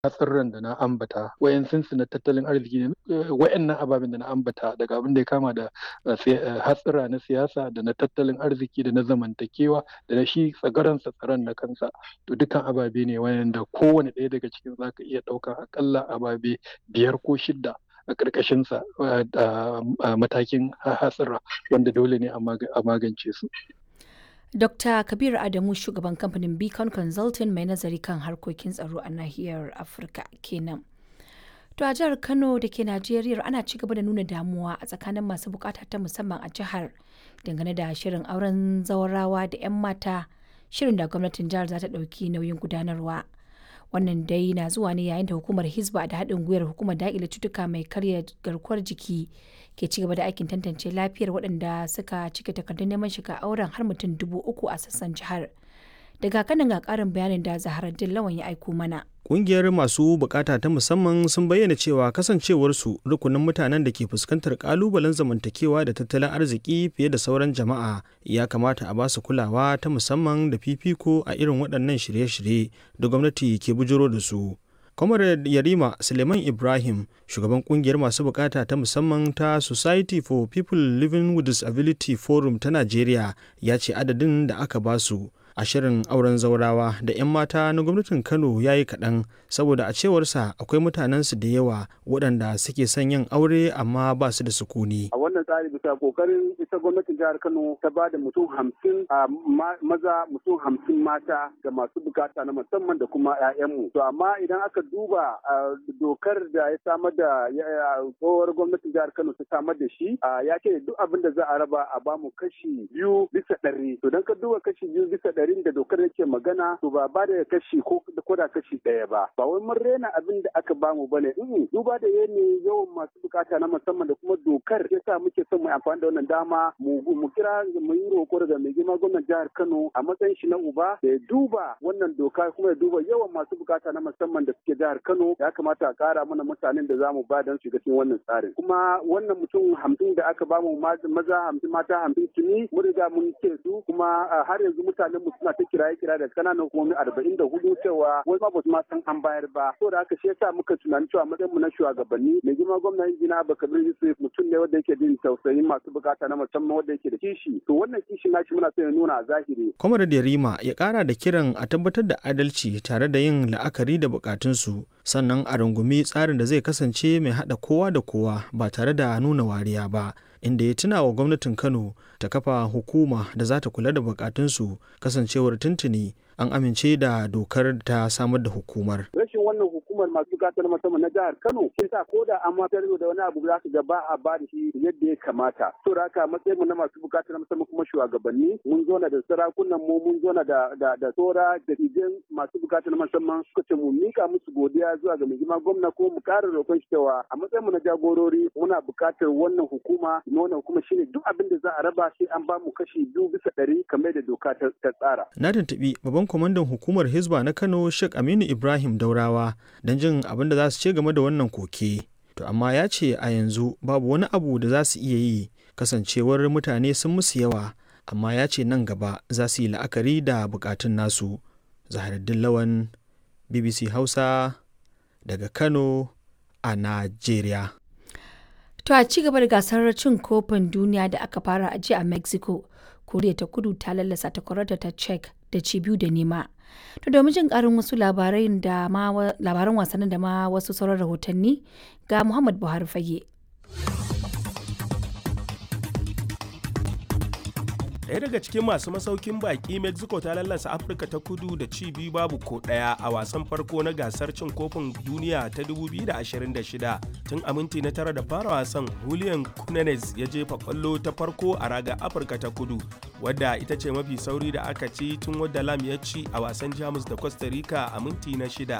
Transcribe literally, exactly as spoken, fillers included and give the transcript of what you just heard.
hatsarran da na ambata wayansu na tattalin arziki ne wayannan ababen da na ambata daga abin da ya kama da hatsura na siyasa da na tattalin arziki da na zamantakewa da na shi tsagaransa tsaron na kansa to dukkan ababe ne wayanda kowane ɗaya daga cikin zaka iya ɗaukan akalla ababe biyar ko shidda a ƙarƙashinsa a matakin hatsura wanda dole ne a magance su. Dokta Kabir Adamu shugaban kamfanin Beacon Consulting mai nazari kan harkokin tsaro a nahiyar Afirka kenan. To a jihar Kano da ke Najeriya ana ci gaba da nuna damuwa a tsakanin masu bukata ta musamman a jihar dangane da shirin auren zawarawa da 'yan mata shirin da gwamnatin jihar za ta ɗauki nauyin gudanarwa. Wannan dai na zuwa ne yayin da hukumar Hizba da haɗin gwiwar hukumar daƙile cutuka mai karya garkuwar jiki ke ci gaba da aikin tantance lafiyar waɗanda suka cike takardun neman shiga auren har mutum dubu uku a sassan jihar. Daga kanin ga ƙarin bayanin da Zaharaddin Lawan ya aiko mana. Ƙungiyar masu bukata ta musamman sun bayyana cewa kasancewarsu rukunin mutanen da ke fuskantar ƙalubalen zamantakewa da tattalin arziki fiye da sauran jama'a ya kamata a basu kulawa ta musamman da fifiko a irin waɗannan shirye-shirye da gwamnati ke bujiro da su. Comrade Yarima Suleiman Ibrahim, shugaban kungiyar masu bukata ta musamman ta Society for People Living with Disability Forum ta Najeriya, ya ce adadin da aka basu a shirin auren zaurawa da 'yan mata na gwamnatin Kano ya yi kaɗan saboda a cewarsa akwai mutanensu da yawa waɗanda suke son yin aure amma ba su da sukuni. A wannan tsari bisa kokarin ita gwamnatin jihar Kano ta ba da mutum hamsin a maza mutum hamsin mata ga masu bukata na musamman da kuma 'ya'yanmu. To amma idan aka duba dokar da ya samar da tsohuwar gwamnatin jihar Kano ta samar da shi ya ce duk abin da za a raba a bamu kashi biyu bisa ɗari. To don ka duba kashi biyu bisa ɗari da dokar yake magana to ba ba da kashi ko da kashi ɗaya ba. Ba wai mun rena abin da aka bamu bane. Duba da yanayin yawan masu bukata na musamman da kuma dokar ya sa muke son mu amfani da wannan dama mu kira mu yi roƙo daga mai girma gwamnan jihar Kano a matsayin shi na uba da ya duba wannan doka kuma ya duba yawan masu bukata na musamman da suke jihar Kano ya kamata a ƙara mana mutanen da zamu ba don shiga cikin wannan tsarin. Kuma wannan mutum hamsin da aka bamu maza hamsin mata hamsin tuni mun riga mun ce su kuma har yanzu mutanen mu suna ta kiraye kira da kananan hukumomi arba'in da hudu cewa wai ba su ma san an bayar ba. So da haka shi yasa muka tunani cewa matsayin mu na shugabanni mai girma gwamnan injina Bakar Yusuf mutum ne wanda yake jin tausayin masu bukata na musamman wanda yake da kishi. To wannan kishi nashi muna so ya nuna a zahiri. Comrade Yarima ya kara da kiran a tabbatar da adalci tare da yin la'akari da bukatunsu sannan a rungumi tsarin da zai kasance mai haɗa kowa da kowa ba tare da nuna wariya ba. Inda ya tuna wa gwamnatin Kano ta kafa hukuma da za ta kula da bukatunsu kasancewar tuntuni an amince da dokar ta samar da hukumar. Rashin wannan hukumar masu bukatar musamman na jihar Kano shi sa ko da an matar da wani abu za su ga ba a ba da shi yadda ya kamata. To da haka matsayin mu na masu bukatar musamman kuma shugabanni mun zo na da sarakunan mu mun zo na da da da tsora da idan masu bukatar musamman suka ce mu mika musu godiya zuwa ga mai girma gwamna ko mu ƙara roƙon shi cewa a matsayin mu na jagorori muna bukatar wannan hukuma nuna kuma shine duk abin da za a raba sai an ba mu kashi biyu bisa ɗari kamar da doka ta tsara. Na tuntuɓi babban kwamandan hukumar Hizba na Kano Sheikh Aminu Ibrahim Daurawa don jin abin da za su ce game da wannan koke. To amma ya ce a yanzu babu wani abu da za su iya yi kasancewar mutane sun musu yawa amma ya ce nan gaba za su yi la'akari da bukatun nasu. Zaharaddin Lawan, B B C Hausa daga Kano a Najeriya. To a ci gaba da gasar cin kofin duniya da aka fara a jiya a Mexico, Koriya ta Kudu ta lallasa takwararta ta Czech da ci biyu da nema. To domin jin karin wasu labaran da ma labaran wasannin da ma wasu sauran rahotanni ga Muhammad Buhari Fage. Daya daga cikin masu masaukin baki Mexico ta lallasa Afirka ta Kudu da ci biyu babu ko daya a wasan farko na gasar cin kofin duniya ta dubu biyu da ashirin da shida. Tun a minti na tara da fara wasan, Julian Quinones ya jefa kwallo ta farko a raga Afirka ta Kudu, wadda ita ce mafi sauri da aka ci tun wadda Lam ya ci a wasan Jamus da Costa Rica a minti na shida.